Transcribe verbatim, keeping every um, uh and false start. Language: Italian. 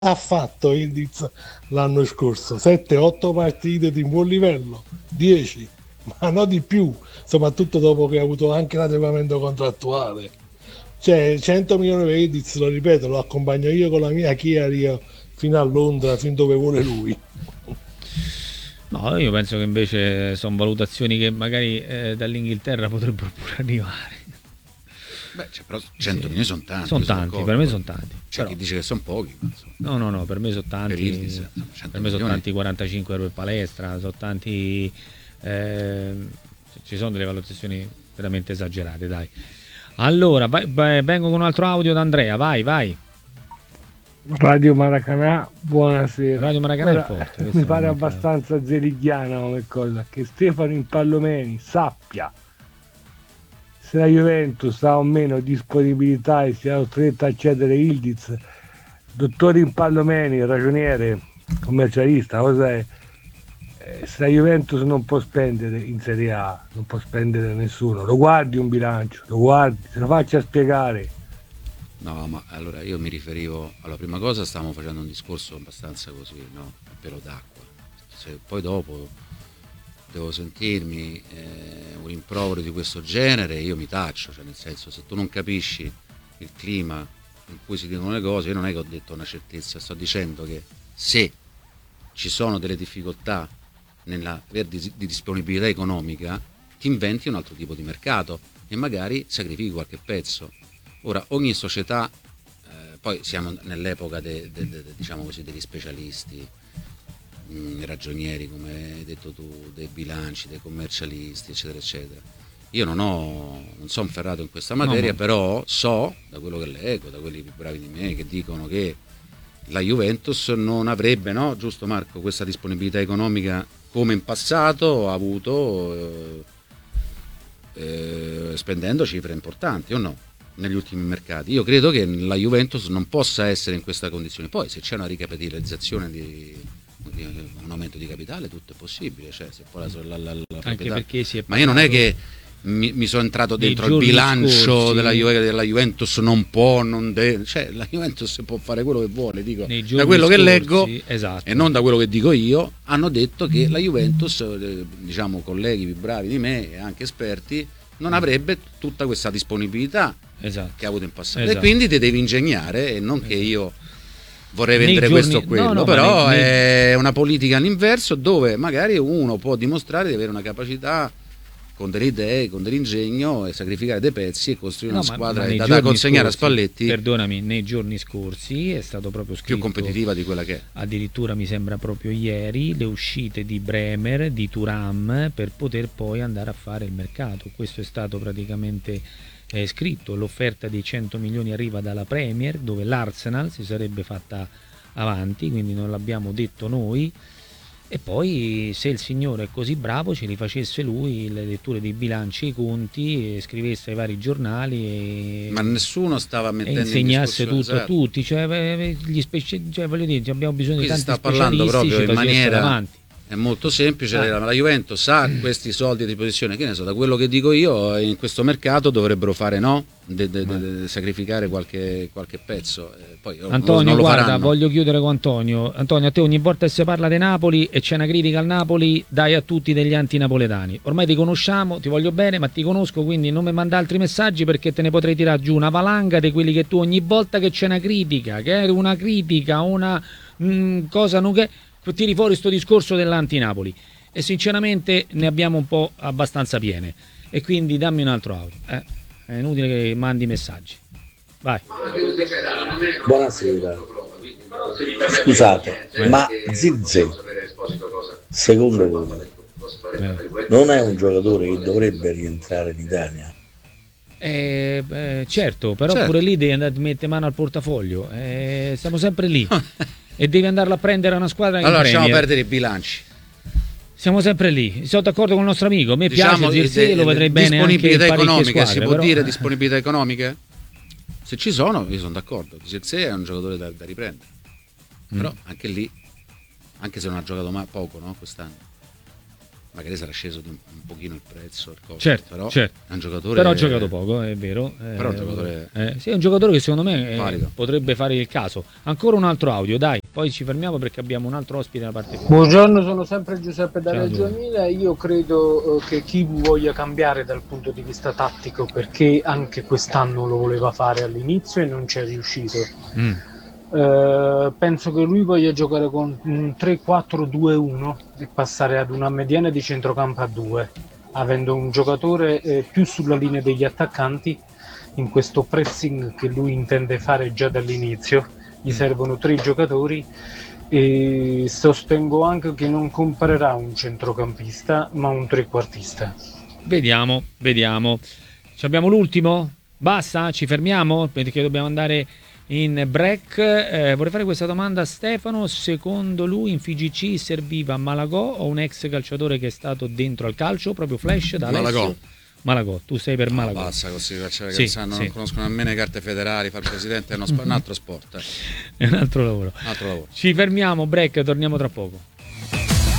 ha fatto Ildiz l'anno scorso? sette otto partite di buon livello, dieci, ma no di più, soprattutto dopo che ha avuto anche l'adeguamento contrattuale. Cioè, cento milioni per Ildiz, lo ripeto, lo accompagno io con la mia Kia Rio fino a Londra, fin dove vuole lui. No, io penso che invece sono valutazioni che magari eh, dall'Inghilterra potrebbero pure arrivare. Beh, cioè, però cento milioni sono tanti. Sono tanti, per me sono tanti. C'è Però, chi dice che sono pochi. Ma no, no, no, per me sono tanti. Per, Ildiz, per me sono tanti quarantacinque euro per palestra, sono tanti. Eh, ci sono delle valutazioni veramente esagerate, dai. Allora, vai, vai, vengo con un altro audio da Andrea, vai, vai. Radio Maracanã, buonasera. Radio Maracanã Ora, è forte. mi pare abbastanza zerighiana come cosa, che Stefano Impallomeni sappia se la Juventus ha o meno disponibilità e sia costretta a cedere Ildiz. Dottor Impallomeni, ragioniere, commercialista, cos'è? Eh, se la Juventus non può spendere in Serie A, non può spendere nessuno, lo guardi un bilancio, lo guardi, se lo faccia spiegare. No, ma allora io mi riferivo, alla prima cosa stavamo facendo un discorso abbastanza così, no? A pelo d'acqua. Se poi dopo devo sentirmi eh, un rimprovero di questo genere, io mi taccio, cioè nel senso, se tu non capisci il clima in cui si dicono le cose, io non è che ho detto una certezza, sto dicendo che se ci sono delle difficoltà nella di, di disponibilità economica, ti inventi un altro tipo di mercato e magari sacrifichi qualche pezzo. Ora, ogni società, eh, poi siamo nell'epoca de, de, de, de, diciamo così, degli specialisti, mh, ragionieri, come hai detto tu, dei bilanci, dei commercialisti, eccetera, eccetera. Io non ho, non sono ferrato in questa materia, no, però so, da quello che leggo, da quelli più bravi di me, che dicono che la Juventus non avrebbe, no, giusto Marco, questa disponibilità economica come in passato ha avuto, eh, eh, spendendo cifre importanti, o no? Negli ultimi mercati. Io credo che la Juventus non possa essere in questa condizione. Poi se c'è una ricapitalizzazione di, di un aumento di capitale, tutto è possibile, cioè se poi la, la, la, la anche perché si è ma io non è che mi, mi sono entrato dentro il bilancio scorsi, della, Juve, della Juventus non può, non deve, cioè la Juventus può fare quello che vuole, dico, da quello scorsi, che leggo, esatto, e non da quello che dico io. Hanno detto che la Juventus, diciamo colleghi più bravi di me e anche esperti, non avrebbe tutta questa disponibilità, esatto, che ha avuto in passato, esatto, e quindi ti devi ingegnare, e non, esatto, che io vorrei vendere giorni, questo o quello, no, no, però nei, è nei... una politica all'inverso dove magari uno può dimostrare di avere una capacità con delle idee, con dell'ingegno, e sacrificare dei pezzi e costruire, no, una squadra ma, ma da, da consegnare scorsi, a Spalletti. Perdonami, nei giorni scorsi è stato proprio scritto, più competitiva di quella che è. Addirittura mi sembra proprio ieri le uscite di Bremer, di Thuram, per poter poi andare a fare il mercato. Questo è stato praticamente eh, scritto. L'offerta dei cento milioni arriva dalla Premier, dove l'Arsenal si sarebbe fatta avanti, quindi non l'abbiamo detto noi. E poi se il signore è così bravo ce li facesse lui le letture dei bilanci e i conti, e scrivesse ai vari giornali e, ma nessuno stava mettendo e insegnasse in tutto esatto, a tutti, cioè, gli speci- cioè voglio dire, abbiamo bisogno qui di tanti si sta parlando proprio in maniera avanti. È molto semplice, ah. la Juventus ha questi soldi a disposizione, che ne so, da quello che dico io, in questo mercato dovrebbero fare, no? De, de, de, de, sacrificare qualche, qualche pezzo. Eh, poi Antonio, non lo guarda, faranno. Voglio chiudere con Antonio. Antonio, a te ogni volta che si parla di Napoli e c'è una critica al Napoli, dai a tutti degli antinapoletani. Ormai ti conosciamo, ti voglio bene, ma ti conosco, quindi non mi manda altri messaggi, perché te ne potrei tirare giù una valanga di quelli che tu ogni volta che c'è una critica, che è una critica, una mh, cosa non che tiri fuori sto discorso dell'antinapoli. E sinceramente ne abbiamo un po' abbastanza piene, e quindi dammi un altro audio, eh? È inutile che mandi messaggi. Vai. Buonasera. Scusate, eh. ma Zirze, secondo voi, eh. non è un giocatore che dovrebbe rientrare in Italia? Eh, eh, certo, però certo, pure lì devi andare a mettere mano al portafoglio, eh, siamo sempre lì e devi andarla a prendere una squadra che allora lasciamo perdere i bilanci. Siamo sempre lì, sono d'accordo con il nostro amico, a me diciamo, piace Zirze, lo vedrei bene anche in disponibilità economica, squadre, si può però... dire disponibilità economiche? Se ci sono, io sono d'accordo. Zirze è un giocatore da, da riprendere, mm. però anche lì, anche se non ha giocato mai poco, no, quest'anno, magari sarà sceso di un, un pochino il prezzo, il costo, certo, però certo. è un giocatore. Però ha giocato poco, è vero. Però è un giocatore. Eh, sì, è un giocatore che secondo me eh, Valido. potrebbe fare il caso. Ancora un altro audio, dai, poi ci fermiamo perché abbiamo un altro ospite da parte. Buongiorno, sono sempre Giuseppe da Ciao, Reggio Emilia. Io credo eh, che Kivu voglia cambiare dal punto di vista tattico, perché anche quest'anno lo voleva fare all'inizio e non ci è riuscito. Mm. Eh, penso che lui voglia giocare con un tre quattro due uno e passare ad una mediana di centrocampo a due, avendo un giocatore eh, più sulla linea degli attaccanti. In questo pressing che lui intende fare già dall'inizio gli servono tre giocatori, e sostengo anche che non comprerà un centrocampista ma un trequartista. Vediamo, vediamo. Ci abbiamo l'ultimo? Basta? Ci fermiamo? Perché dobbiamo andare in break. Eh, vorrei fare questa domanda a Stefano. Secondo lui in F G C serviva Malagò o un ex calciatore che è stato dentro al calcio, proprio flash da Alessio? Malagò. Malagò, tu sei per Malagò. No, basta così, cioè, Sì, sanno, sì. non conoscono nemmeno le carte federali, fare il presidente è uno sp- un altro sport. È un altro lavoro. Un altro lavoro. Ci fermiamo, break, torniamo tra poco.